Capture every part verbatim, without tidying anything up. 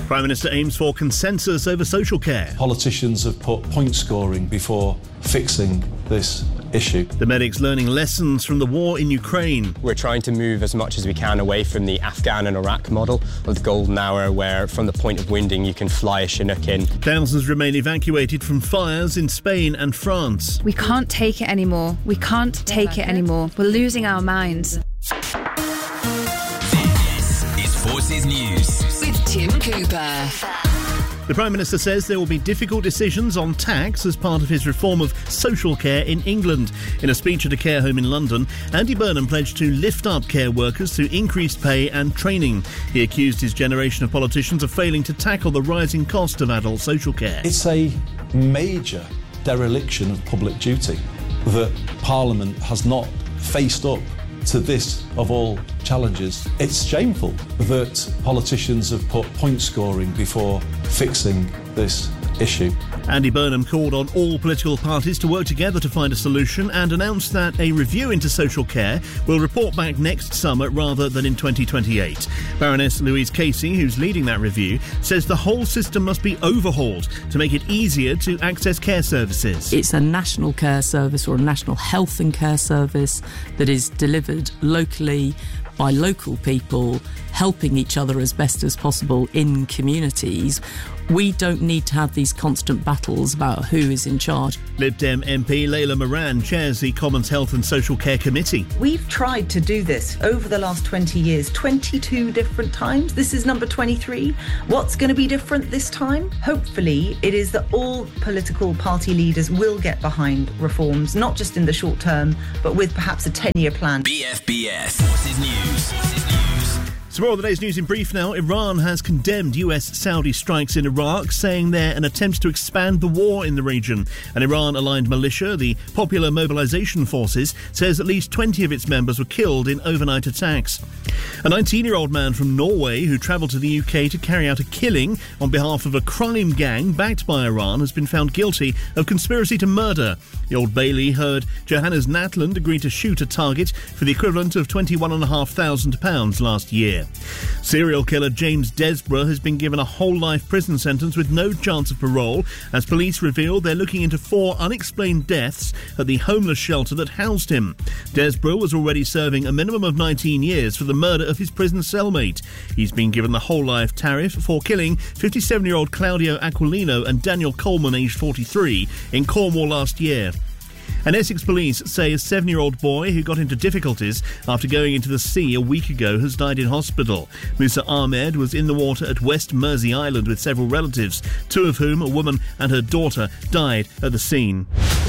Prime Minister aims for consensus over social care. Politicians have put point scoring before fixing this issue. The medics learning lessons from the war in Ukraine. We're trying to move as much as we can away from the Afghan and Iraq model of the golden hour, where from the point of winding you can fly a Chinook in. Thousands remain evacuated from fires in Spain and France. We can't take it anymore. We can't take it anymore. We're losing our minds. This is Forces News with Tim Cooper. The Prime Minister says there will be difficult decisions on tax as part of his reform of social care in England. In a speech at a care home in London, Andy Burnham pledged to lift up care workers through increased pay and training. He accused his generation of politicians of failing to tackle the rising cost of adult social care. It's a major dereliction of public duty that Parliament has not faced up to this of all challenges. It's shameful that politicians have put point scoring before fixing this issue. Andy Burnham called on all political parties to work together to find a solution and announced that a review into social care will report back next summer rather than in twenty twenty-eight. Baroness Louise Casey, who's leading that review, says the whole system must be overhauled to make it easier to access care services. It's a national care service or a national health and care service that is delivered locally by local people, helping each other as best as possible in communities. We don't need to have these constant battles about who is in charge. Lib Dem M P Layla Moran chairs the Commons Health and Social Care Committee. We've tried to do this over the last twenty years, twenty-two different times. This is number twenty-three. What's going to be different this time? Hopefully, it is that all political party leaders will get behind reforms, not just in the short term, but with perhaps a ten-year plan. B F B S Forces News. Forces News. Some more of the day's news in brief now. Iran has condemned U S-Saudi strikes in Iraq, saying they're an attempt to expand the war in the region. An Iran-aligned militia, the Popular Mobilization Forces, says at least twenty of its members were killed in overnight attacks. A nineteen-year-old man from Norway who travelled to the U K to carry out a killing on behalf of a crime gang backed by Iran has been found guilty of conspiracy to murder. The Old Bailey heard Johannes Natland agree to shoot a target for the equivalent of twenty-one thousand five hundred pounds last year. Serial killer James Desborough has been given a whole-life prison sentence with no chance of parole, as police reveal they're looking into four unexplained deaths at the homeless shelter that housed him. Desborough was already serving a minimum of nineteen years for the murder of his prison cellmate. He's been given the whole-life tariff for killing fifty-seven-year-old Claudio Aquilino and Daniel Coleman, aged forty-three, in Cornwall last year. And Essex police say a seven-year-old boy who got into difficulties after going into the sea a week ago has died in hospital. Musa Ahmed was in the water at West Mersey Island with several relatives, two of whom, a woman and her daughter, died at the scene.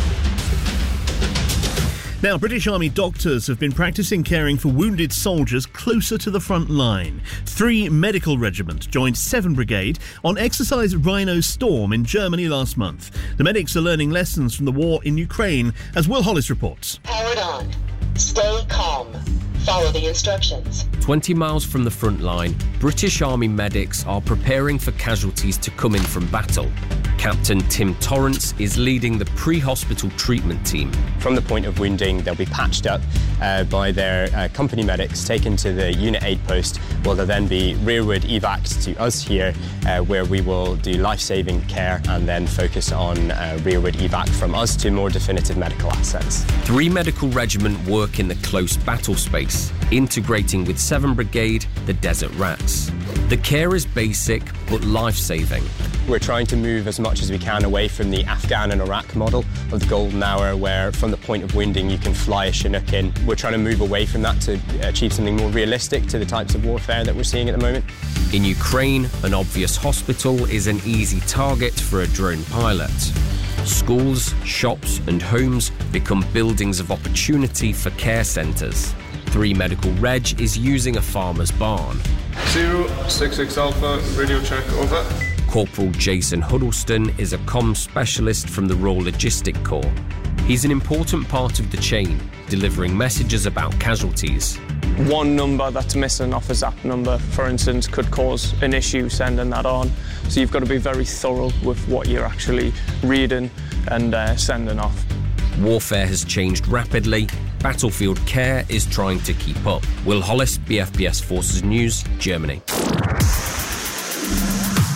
Now, British Army doctors have been practising caring for wounded soldiers closer to the front line. Three Medical Regiment joined seven Brigade on Exercise Rhino Storm in Germany last month. The medics are learning lessons from the war in Ukraine, as Will Hollis reports. Powered on. Stay calm. Follow the instructions. twenty miles from the front line, British Army medics are preparing for casualties to come in from battle. Captain Tim Torrance is leading the pre-hospital treatment team. From the point of wounding, they'll be patched up uh, by their uh, company medics, taken to the unit aid post, where they'll then be rearward evac'd to us here, uh, where we will do life-saving care and then focus on uh, rearward evac from us to more definitive medical assets. Three Medical Regiment work in the close battle space, integrating with seven Brigade, the Desert Rats. The care is basic but life-saving. We're trying to move as much as we can away from the Afghan and Iraq model of the golden hour, where from the point of winding you can fly a Chinook in. We're trying to move away from that to achieve something more realistic to the types of warfare that we're seeing at the moment. In Ukraine, an obvious hospital is an easy target for a drone pilot. Schools, shops and homes become buildings of opportunity for care centres. Three Medical Reg is using a farmer's barn. Zero, six six Alpha, radio check, over. Corporal Jason Huddleston is a comms specialist from the Royal Logistic Corps. He's an important part of the chain, delivering messages about casualties. One number that's missing off a zap number, for instance, could cause an issue sending that on. So you've got to be very thorough with what you're actually reading and uh, sending off. Warfare has changed rapidly. Battlefield care is trying to keep up. Will Hollis, B F B S Forces News, Germany.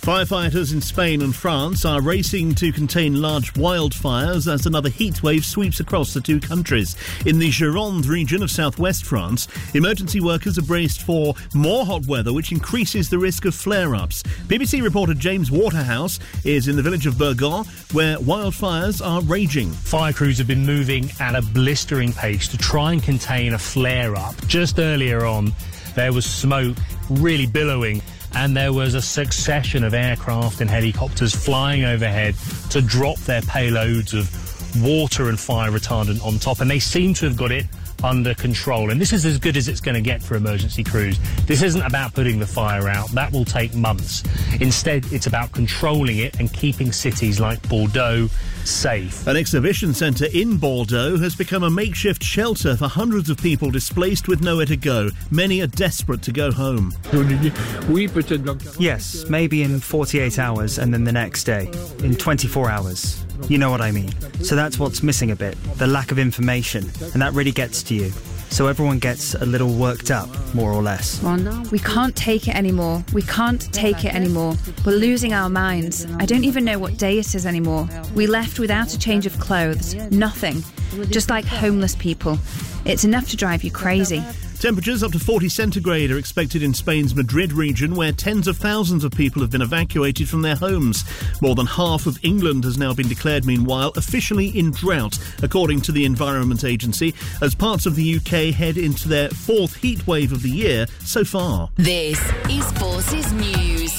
Firefighters in Spain and France are racing to contain large wildfires as another heatwave sweeps across the two countries. In the Gironde region of southwest France, emergency workers are braced for more hot weather, which increases the risk of flare-ups. B B C reporter James Waterhouse is in the village of Burgon, where wildfires are raging. Fire crews have been moving at a blistering pace to try and contain a flare-up. Just earlier on, there was smoke really billowing, and there was a succession of aircraft and helicopters flying overhead to drop their payloads of water and fire retardant on top, and they seem to have got it under control. And this is as good as it's going to get for emergency crews. This isn't about putting the fire out. That will take months. Instead, it's about controlling it and keeping cities like Bordeaux safe. An exhibition centre in Bordeaux has become a makeshift shelter for hundreds of people displaced with nowhere to go. Many are desperate to go home. Yes, maybe in forty-eight hours and then the next day. In twenty-four hours. You know what I mean. So that's what's missing a bit, the lack of information, and that really gets to you. So everyone gets a little worked up, more or less. We can't take it anymore. We can't take it anymore. We're losing our minds. I don't even know what day it is anymore. We left without a change of clothes. Nothing. Just like homeless people. It's enough to drive you crazy. Temperatures up to forty centigrade are expected in Spain's Madrid region, where tens of thousands of people have been evacuated from their homes. More than half of England has now been declared, meanwhile, officially in drought, according to the Environment Agency, as parts of the U K head into their fourth heat wave of the year so far. This is Forces News.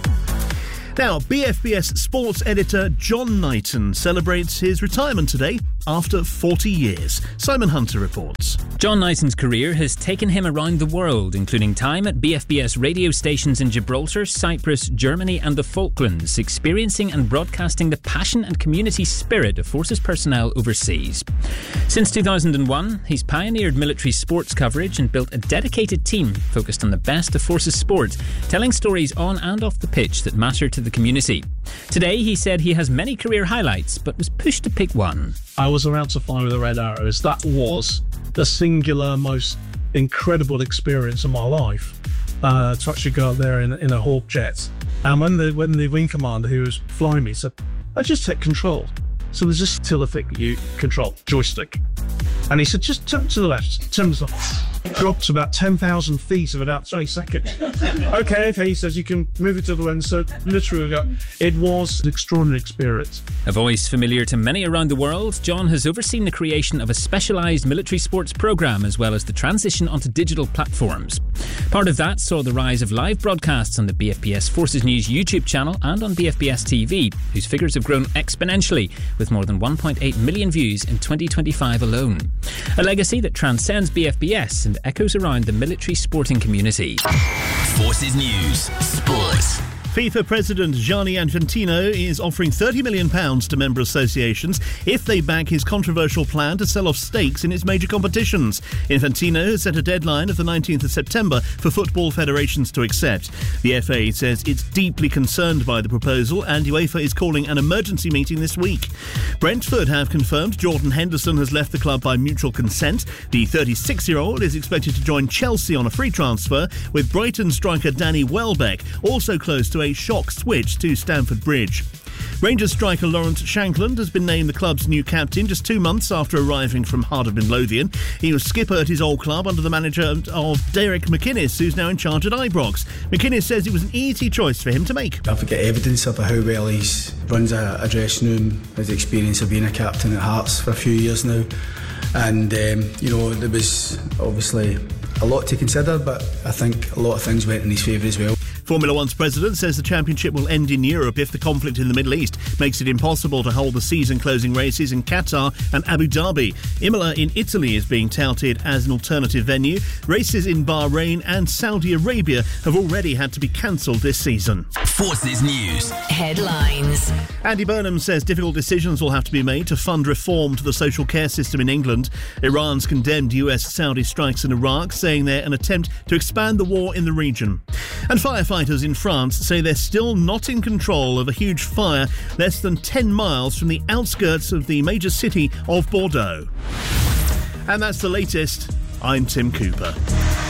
Now, B F B S sports editor John Knighton celebrates his retirement today after forty years. Simon Hunter reports. John Knighton's career has taken him around the world, including time at B F B S radio stations in Gibraltar, Cyprus, Germany and the Falklands, experiencing and broadcasting the passion and community spirit of Forces personnel overseas. Since two thousand one, he's pioneered military sports coverage and built a dedicated team focused on the best of Forces sport, telling stories on and off the pitch that matter to the community. Today, he said he has many career highlights, but was pushed to pick one. I was around to fly with the Red Arrows. That was the singular, most incredible experience of my life. Uh, to actually go up there in, in a Hawk jet. And when the when the wing commander who was flying me said, I just take control. So there's this telefic you control, joystick. And he said, just turn to the left, turn to the left. Dropped to about ten thousand feet of about twenty seconds. okay, okay, he says you can move it to the left. So literally, it was an extraordinary experience. A voice familiar to many around the world, John has overseen the creation of a specialised military sports programme as well as the transition onto digital platforms. Part of that saw the rise of live broadcasts on the B F B S Forces News YouTube channel and on B F B S T V, whose figures have grown exponentially, with more than one point eight million views in twenty twenty-five alone. A legacy that transcends B F B S and echoes around the military sporting community. Forces News Sport. FIFA President Gianni Infantino is offering thirty million pounds to member associations if they back his controversial plan to sell off stakes in its major competitions. Infantino has set a deadline of the nineteenth of September for football federations to accept. The F A says it's deeply concerned by the proposal, and UEFA is calling an emergency meeting this week. Brentford have confirmed Jordan Henderson has left the club by mutual consent. The thirty-six-year-old is expected to join Chelsea on a free transfer, with Brighton striker Danny Welbeck also close to a shock switch to Stamford Bridge. Rangers striker Lawrence Shankland has been named the club's new captain just two months after arriving from Heart of Midlothian. He was skipper at his old club under the manager of Derek McInnes, who's now in charge at Ibrox. McInnes says it was an easy choice for him to make. I've got evidence of how well he runs a, a dressing room, his experience of being a captain at Hearts for a few years now. And, um, you know, there was obviously a lot to consider, but I think a lot of things went in his favour as well. Formula One's president says the championship will end in Europe if the conflict in the Middle East makes it impossible to hold the season-closing races in Qatar and Abu Dhabi. Imola in Italy is being touted as an alternative venue. Races in Bahrain and Saudi Arabia have already had to be cancelled this season. Forces News Headlines. Andy Burnham says difficult decisions will have to be made to fund reform to the social care system in England. Iran's condemned U S-Saudi strikes in Iraq, saying they're an attempt to expand the war in the region. And firefighters in France say they're still not in control of a huge fire less than ten miles from the outskirts of the major city of Bordeaux. And that's the latest. I'm Tim Cooper.